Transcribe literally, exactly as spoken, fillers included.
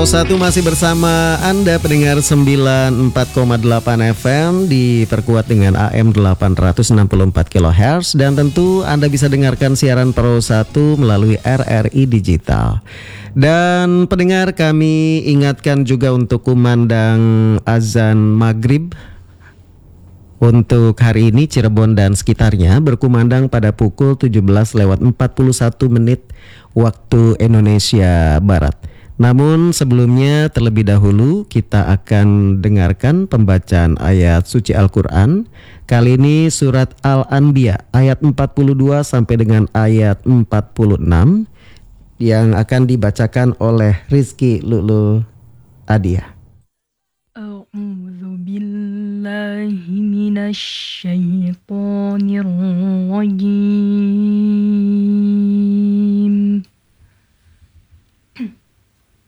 satu masih bersama Anda pendengar sembilan puluh empat koma delapan F M diperkuat dengan A M delapan ratus enam puluh empat kilohertz dan tentu Anda bisa dengarkan siaran Pro satu melalui R R I Digital. Dan pendengar, kami ingatkan juga untuk kumandang azan maghrib untuk hari ini Cirebon dan sekitarnya berkumandang pada pukul tujuh belas lewat empat puluh satu menit waktu Indonesia Barat. Namun sebelumnya terlebih dahulu kita akan dengarkan pembacaan ayat suci Al-Quran. Kali ini surat Al-Anbiya ayat empat puluh dua sampai dengan ayat empat puluh enam yang akan dibacakan oleh Rizky Lulu Adia. A'udzu billahi minasy syaithanir rajim.